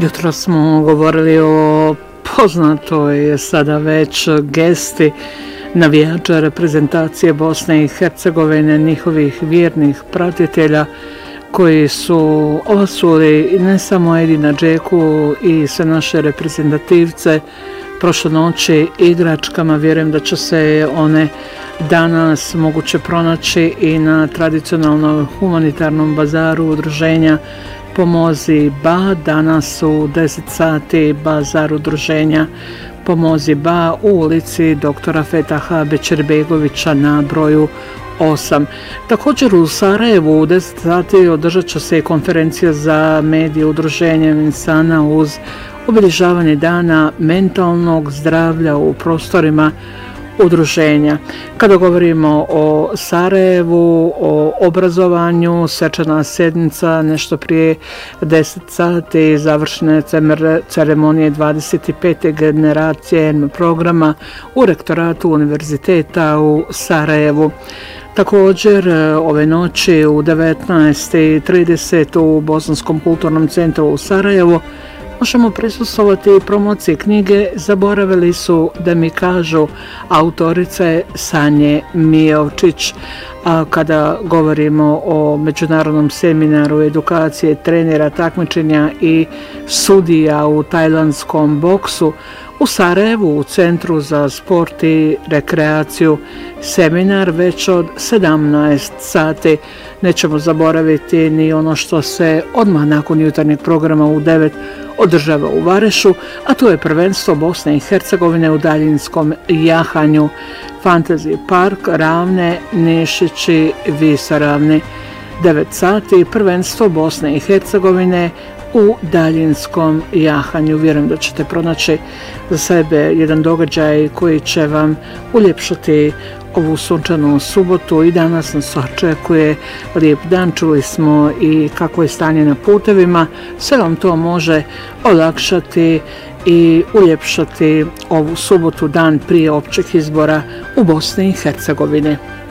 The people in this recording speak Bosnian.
Jutro smo govorili o poznatoj sada već gesti navijača reprezentacije Bosne i Hercegovine, njihovih vjernih pratitelja koji su osuli ne samo Edina Džeku i sve naše reprezentativce prošle noći igračkama. Vjerujem da će se one danas moguće pronaći i na tradicionalnom humanitarnom bazaru udruženja Pomozi Ba. Danas u 10 sati bazar udruženja Pomozi Ba u ulici doktora Fetaha Bećirbegovića na broju 8. Također u Sarajevu u 10 sati održat će se konferencija za medije udruženja insana uz obilježavanje dana mentalnog zdravlja u prostorima udruženja. Kada govorimo o Sarajevu, o obrazovanju, svečana sjednica nešto prije 10 sati, završene ceremonije 25. generacije programa u rektoratu univerziteta u Sarajevu. Također, ove noći u 19:30 u Bosanskom kulturnom centru u Sarajevu možemo prisustvovati promociji knjige Zaboravili su da mi kažu autorice Sanje Mijovčić. A kada govorimo o međunarodnom seminaru edukacije trenera takmičenja i sudija u tajlandskom boksu u Sarajevu u Centru za sport i rekreaciju, seminar već od 17 sati. Nećemo zaboraviti ni ono što se odmah nakon jutarnjeg programa u 9 održava u Varešu, a to je prvenstvo Bosne i Hercegovine u daljinskom jahanju. Fantasy Park, Ravne, Nišići, Visoravni. 9 sati, prvenstvo Bosne i Hercegovine u daljinskom jahanju. Vjerujem da ćete pronaći za sebe jedan događaj koji će vam uljepšati ovu sunčanu subotu i danas nas očekuje lijep dan. Čuli smo i kako je stanje na putevima. Sve vam to može olakšati i uljepšati ovu subotu, dan prije općih izbora u Bosni i Hercegovini.